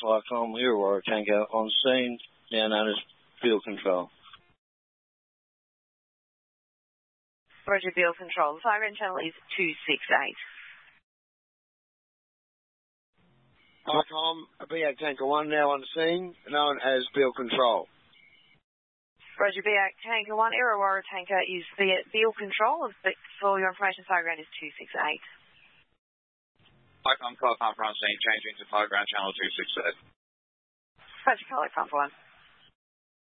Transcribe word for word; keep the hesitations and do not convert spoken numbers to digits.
Flycom Illawarra tanker on scene, now known as Field Control. Roger, Field Control. The fire ground channel is two six eight. Flycom, B eight Tanker one now on scene, known as Field Control. Roger, B eight Tanker one, Illawarra tanker is the Field Control. For your information, fire ground is two six eight. Flycom, Flycom, front scene, changing to fire ground channel two six eight. Roger, Flycom one.